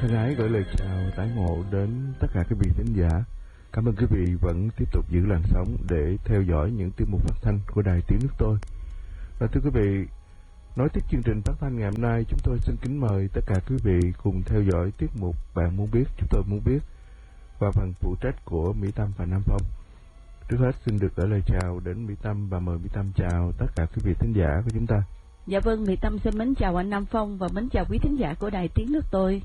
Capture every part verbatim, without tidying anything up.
Thân ái gửi lời chào tái ngộ đến tất cả quý vị thính giả. Cảm ơn quý vị vẫn tiếp tục giữ làn sóng để theo dõi những tiết mục phát thanh của Đài Tiếng Nước Tôi. Và thưa quý vị, nối tiếp chương trình phát thanh ngày hôm nay, chúng tôi xin kính mời tất cả quý vị cùng theo dõi tiết mục Bạn Muốn Biết, Chúng Tôi Muốn Biết qua phần phụ trách của Mỹ Tâm và Nam Phong. Trước hết xin được gửi lời chào đến Mỹ Tâm và mời Mỹ Tâm chào tất cả quý vị thính giả của chúng ta. Dạ vâng, Mỹ Tâm xin mến chào anh Nam Phong và mến chào quý thính giả của Đài Tiếng Nước Tôi.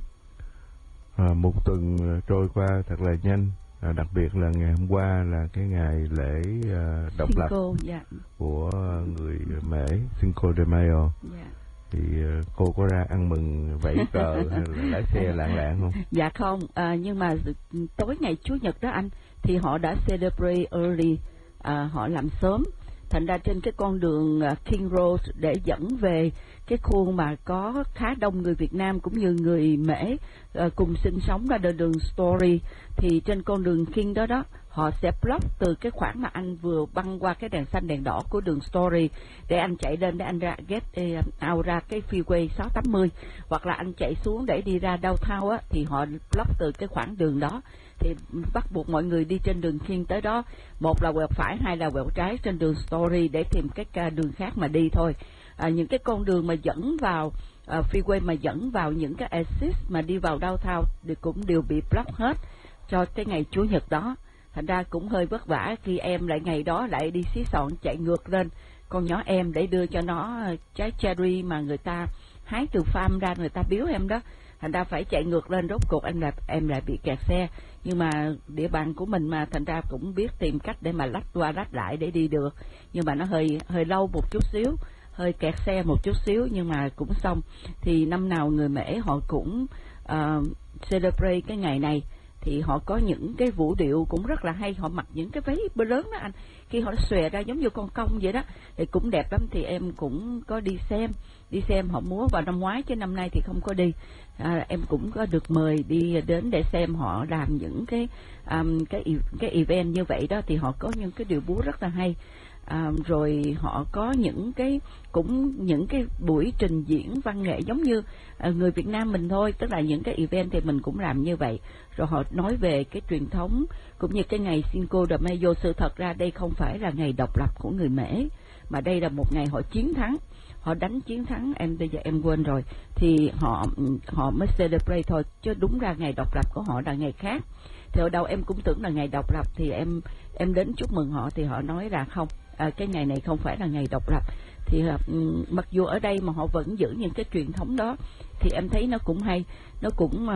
À, một tuần trôi qua thật là nhanh, à, đặc biệt là ngày hôm qua là cái ngày lễ à, độc Cinco, lập dạ. của người Mễ, Cinco de Mayo. Dạ. Thì à, cô có ra ăn mừng vẫy cờ hay là lái xe lạng lạng không? Dạ không, à, nhưng mà tối ngày Chủ nhật đó anh, thì họ đã celebrate early, à, họ làm sớm. Thành ra trên cái con đường King Road để dẫn về cái khu mà có khá đông người Việt Nam cũng như người Mễ uh, cùng sinh sống ra đường Story, thì trên con đường King đó đó họ sẽ block từ cái khoảng mà anh vừa băng qua cái đèn xanh đèn đỏ của đường Story để anh chạy lên để anh ra get out ra cái freeway sáu tám mươi, hoặc là anh chạy xuống để đi ra downtown á, thì họ block từ cái khoảng đường đó. Thì bắt buộc mọi người đi trên đường King tới đó, một là quẹo phải, hai là quẹo trái trên đường Story để tìm cái đường khác mà đi thôi. À, những cái con đường mà dẫn vào uh, freeway mà dẫn vào những cái exit mà đi vào downtown thì cũng đều bị block hết cho cái ngày Chủ nhật đó. Thành ra cũng hơi vất vả khi em lại ngày đó lại đi xí xọn chạy ngược lên con nhỏ em để đưa cho nó trái cherry mà người ta hái từ farm ra, người ta biếu em đó. Thành ra phải chạy ngược lên, rốt cuộc em là em lại bị kẹt xe. Nhưng mà địa bàn của mình mà, thành ra cũng biết tìm cách để mà lách qua lách lại để đi được. Nhưng mà nó hơi hơi lâu một chút xíu, hơi kẹt xe một chút xíu, nhưng mà cũng xong. Thì năm nào người Mễ họ cũng uh, celebrate cái ngày này, thì họ có những cái vũ điệu cũng rất là hay. Họ mặc những cái váy bơ lớn đó anh, khi họ xòe ra giống như con công vậy đó, thì cũng đẹp lắm. Thì em cũng có đi xem đi xem họ múa vào năm ngoái, chứ năm nay thì không có đi. À, em cũng có được mời đi đến để xem họ làm những cái um, cái cái event như vậy đó. Thì họ có những cái điệu múa rất là hay. À, rồi họ có những cái cũng những cái buổi trình diễn văn nghệ giống như à, người Việt Nam mình thôi, tức là những cái event thì mình cũng làm như vậy. Rồi họ nói về cái truyền thống cũng như cái ngày Cinco de Mayo. Sự thật ra đây không phải là ngày độc lập của người Mễ, mà đây là một ngày họ chiến thắng, họ đánh chiến thắng, em bây giờ em quên rồi, thì họ họ mới celebrate thôi, chứ đúng ra ngày độc lập của họ là ngày khác. Thì ở đâu em cũng tưởng là ngày độc lập, thì em em đến chúc mừng họ thì họ nói là không, à, cái ngày này không phải là ngày độc lập. Thì um, mặc dù ở đây mà họ vẫn giữ những cái truyền thống đó, thì em thấy nó cũng hay, nó cũng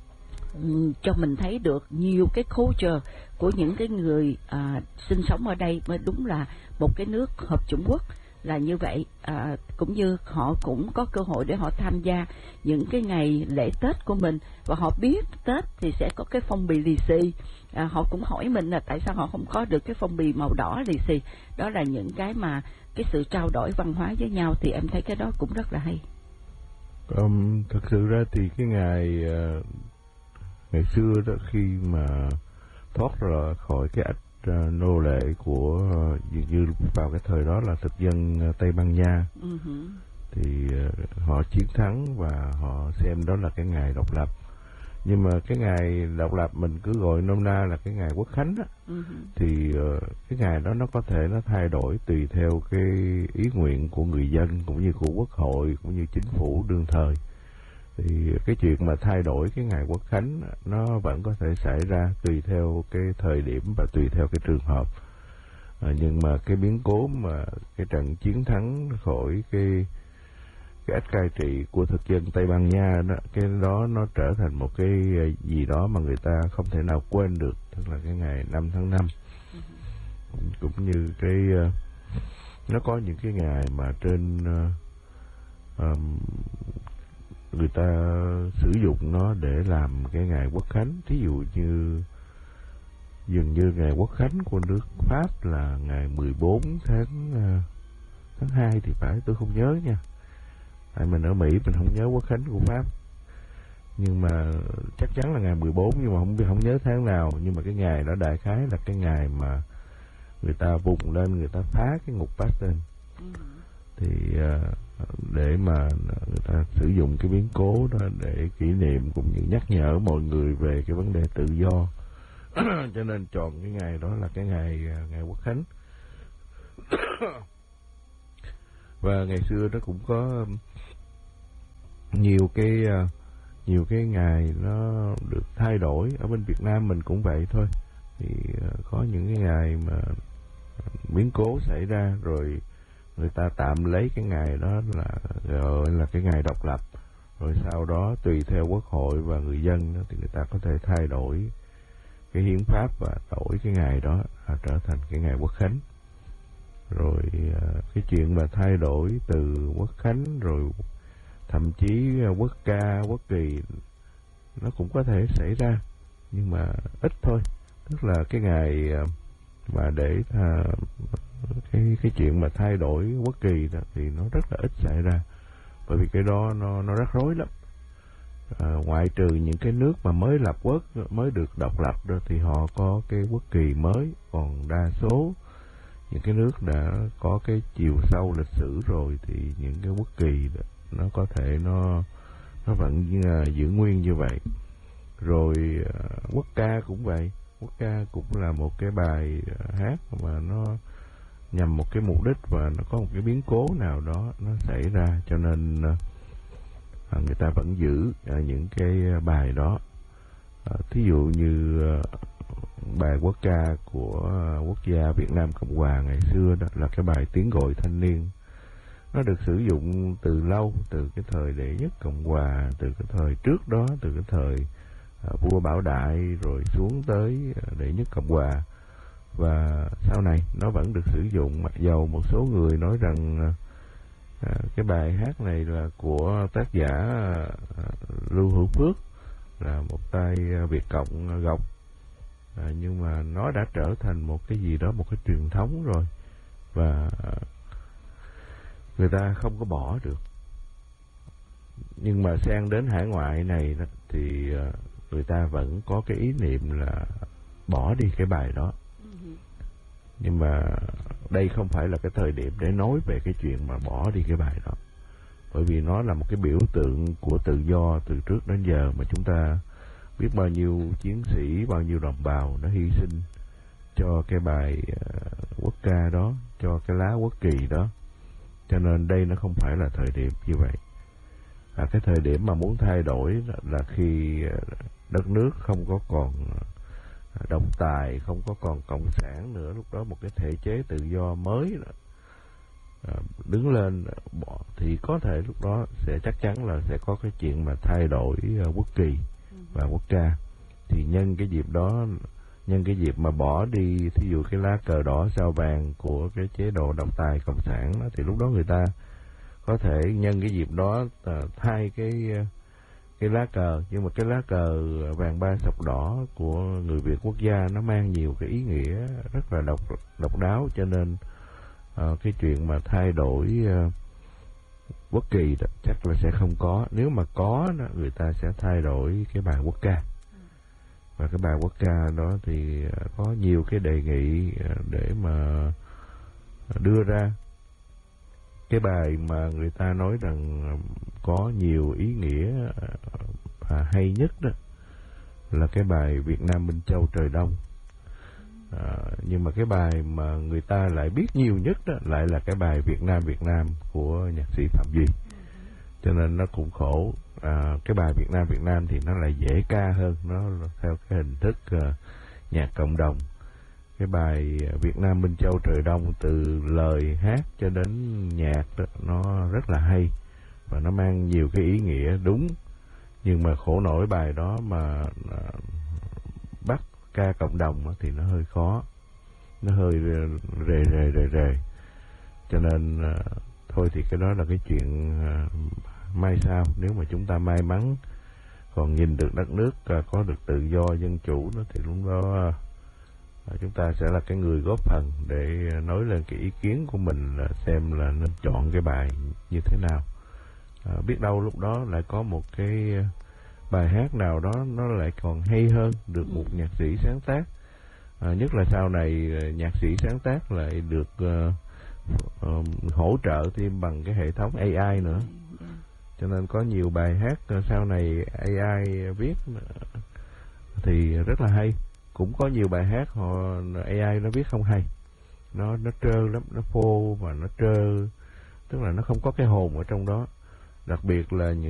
um, cho mình thấy được nhiều cái culture của những cái người à, sinh sống ở đây. Mới đúng là một cái nước hợp chủng quốc là như vậy. À, cũng như họ cũng có cơ hội để họ tham gia những cái ngày lễ Tết của mình, và họ biết Tết thì sẽ có cái phong bì lì xì. À, họ cũng hỏi mình là tại sao họ không có được cái phong bì màu đỏ lì xì. Đó là những cái mà cái sự trao đổi văn hóa với nhau, thì em thấy cái đó cũng rất là hay. Um, thật sự ra thì cái ngày uh, ngày xưa đó, khi mà thoát ra khỏi cái ách uh, nô lệ của uh, dường như vào cái thời đó là thực dân uh, Tây Ban Nha, uh-huh. thì uh, họ chiến thắng và họ xem đó là cái ngày độc lập. Nhưng mà cái ngày độc lập mình cứ gọi nôm na là cái ngày Quốc khánh á, uh-huh. thì uh, cái ngày đó nó có thể nó thay đổi tùy theo cái ý nguyện của người dân cũng như của Quốc hội cũng như chính phủ đương thời. Thì cái chuyện mà thay đổi cái ngày Quốc khánh nó vẫn có thể xảy ra tùy theo cái thời điểm và tùy theo cái trường hợp. À, nhưng mà cái biến cố mà cái trận chiến thắng khỏi cái cái ách cai trị của thực dân Tây Ban Nha đó, cái đó nó trở thành một cái gì đó mà người ta không thể nào quên được, tức là cái ngày năm tháng năm. Uh-huh. Cũng như cái uh, nó có những cái ngày mà trên uh, um, người ta sử dụng nó để làm cái ngày Quốc khánh. Thí dụ như dường như ngày Quốc khánh của nước Pháp là ngày mười bốn tháng uh, tháng hai thì phải, tôi không nhớ nha. Tại mình ở Mỹ mình không nhớ Quốc khánh của Pháp, nhưng mà chắc chắn là ngày mười bốn, nhưng mà không biết không nhớ tháng nào. Nhưng mà cái ngày đó đại khái là cái ngày mà người ta vùng lên, người ta phá cái ngục Bastille. Uh-huh. Thì uh, để mà người ta sử dụng cái biến cố đó để kỷ niệm cũng như nhắc nhở mọi người về cái vấn đề tự do. Cho nên chọn cái ngày đó là cái ngày ngày Quốc khánh. Và ngày xưa nó cũng có nhiều cái nhiều cái ngày nó được thay đổi. Ở bên Việt Nam mình cũng vậy thôi, thì có những cái ngày mà biến cố xảy ra rồi người ta tạm lấy cái ngày đó là gọi là cái ngày độc lập, rồi sau đó tùy theo quốc hội và người dân đó, thì người ta có thể thay đổi cái hiến pháp và đổi cái ngày đó à, trở thành cái ngày Quốc khánh. Rồi à, cái chuyện mà thay đổi từ Quốc khánh rồi thậm chí quốc ca, quốc kỳ nó cũng có thể xảy ra, nhưng mà ít thôi. Tức là cái ngày mà để à, cái cái chuyện mà thay đổi quốc kỳ đó thì nó rất là ít xảy ra, bởi vì cái đó nó nó rắc rối lắm. À, ngoại trừ những cái nước mà mới lập quốc, mới được độc lập đó, thì họ có cái quốc kỳ mới, còn đa số những cái nước đã có cái chiều sâu lịch sử rồi thì những cái quốc kỳ đó, nó có thể nó nó vẫn uh, giữ nguyên như vậy. Rồi uh, quốc ca cũng vậy, quốc ca cũng là một cái bài uh, hát mà nó nhằm một cái mục đích và nó có một cái biến cố nào đó nó xảy ra, cho nên uh, người ta vẫn giữ uh, những cái bài đó. Uh, thí dụ như uh, bài quốc ca của uh, quốc gia Việt Nam Cộng Hòa ngày xưa đó là cái bài Tiếng Gọi Thanh Niên. Nó được sử dụng từ lâu, từ cái thời Đệ Nhất Cộng Hòa, từ cái thời trước đó, từ cái thời uh, vua Bảo Đại rồi xuống tới uh, Đệ Nhất Cộng Hòa. Và sau này nó vẫn được sử dụng, mặc dầu một số người nói rằng uh, uh, cái bài hát này là của tác giả uh, Lưu Hữu Phước, là một tay uh, Việt Cộng uh, gốc. Uh, nhưng mà nó đã trở thành một cái gì đó, một cái truyền thống rồi. Và uh, người ta không có bỏ được. Nhưng mà sang đến hải ngoại này thì người ta vẫn có cái ý niệm là bỏ đi cái bài đó. Nhưng mà đây không phải là cái thời điểm để nói về cái chuyện mà bỏ đi cái bài đó, bởi vì nó là một cái biểu tượng của tự do từ trước đến giờ, mà chúng ta biết bao nhiêu chiến sĩ, bao nhiêu đồng bào nó hy sinh cho cái bài quốc ca đó, cho cái lá quốc kỳ đó. Cho nên đây nó không phải là thời điểm như vậy. À, cái thời điểm mà muốn thay đổi là khi đất nước không có còn độc tài, không có còn cộng sản nữa. Lúc đó một cái thể chế tự do mới à, đứng lên thì có thể lúc đó sẽ chắc chắn là sẽ có cái chuyện mà thay đổi quốc kỳ và quốc ca. Thì nhân cái dịp đó, nhân cái dịp mà bỏ đi thí dụ cái lá cờ đỏ sao vàng của cái chế độ độc tài cộng sản đó, thì lúc đó người ta có thể nhân cái dịp đó thay cái cái lá cờ, nhưng mà cái lá cờ vàng ba sọc đỏ của người Việt quốc gia nó mang nhiều cái ý nghĩa rất là độc độc đáo, cho nên uh, cái chuyện mà thay đổi uh, quốc kỳ đó chắc là sẽ không có. Nếu mà có đó, người ta sẽ thay đổi cái bài quốc ca. Và cái bài quốc ca đó thì có nhiều cái đề nghị để mà đưa ra. Cái bài mà người ta nói rằng có nhiều ý nghĩa và hay nhất đó là cái bài Việt Nam Minh Châu Trời Đông. À, nhưng mà cái bài mà người ta lại biết nhiều nhất đó lại là cái bài Việt Nam Việt Nam của nhạc sĩ Phạm Duy. Cho nên nó cũng khổ. À, cái bài Việt Nam Việt Nam thì nó lại dễ ca hơn, nó theo cái hình thức uh, nhạc cộng đồng. Cái bài Việt Nam Minh Châu Trời Đông từ lời hát cho đến nhạc đó, nó rất là hay và nó mang nhiều cái ý nghĩa đúng. Nhưng mà khổ nổi bài đó mà uh, bắt ca cộng đồng đó, thì nó hơi khó, nó hơi rề rề rề rề. Cho nên uh, thôi thì cái đó là cái chuyện uh, mai sau, nếu mà chúng ta may mắn còn nhìn được đất nước uh, có được tự do dân chủ đó, thì lúc đó uh, chúng ta sẽ là cái người góp phần để uh, nói lên cái ý kiến của mình là xem là nên chọn cái bài như thế nào. Uh, biết đâu lúc đó lại có một cái uh, bài hát nào đó nó lại còn hay hơn, được một nhạc sĩ sáng tác. Uh, nhất là sau này uh, nhạc sĩ sáng tác lại được uh, uh, hỗ trợ thêm bằng cái hệ thống a i nữa. Cho nên có nhiều bài hát sau này a i viết thì rất là hay. Cũng có nhiều bài hát họ a i nó viết không hay, nó nó trơ lắm, nó phô và nó trơ, tức là nó không có cái hồn ở trong đó. Đặc biệt là những